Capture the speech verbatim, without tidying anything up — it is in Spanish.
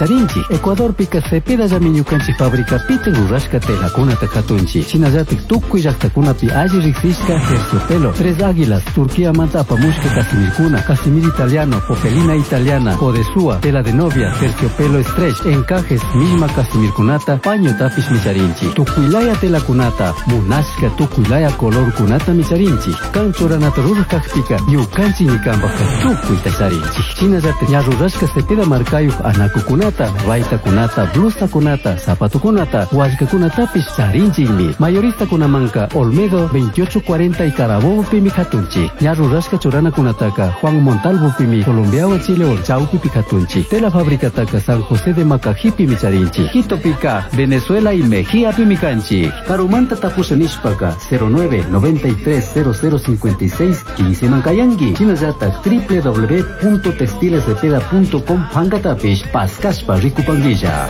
charinchi. Ecuador pica Cepeda Yamiñukanchi fábrica pita rurashka tela kunata katunchi. Chinallatik tukuy llaqtakunapi alli riksishka terciopelo. Tres Águilas, Turquía manta apamushka casimirkuna. Casimir italiano, popelina italiana, podesúa, tela de novia, terciopelo stretch, encajes, misma casimirkunata, paño tapish micharinchi. Tukuylaya tela kunata, munashka tukuylaya color kunata micharinchi. Kanchuranata rurkakpika, yukanchi nikambaka tukuy tasharinchi. Chinallatik ñarurashka Cepeda markayuq anakukunata, raita kunata, blusa kunata, zapato kunata, washka kunatapish charinchikmi. Mayorista kunamanka, Olmedo veintiocho cuarenta y Carabobo pimi katunchi. Ñarurashka churana kunataka, Juan Montalvo pimi, Colombiawa Chile or chaupi pikatunchi. Tela fábrica taka San José de Macajipi micharinchi. Quito pica, Venezuela y Mejía pimicanchi. Karumanta tapusanishpaka, cero nueve noventa y tres cero cero cincuenta y seis quince mankayangi. Chinallatak w w w punto textiles cepeda punto com hangatapish paskashpa rikupanguilla.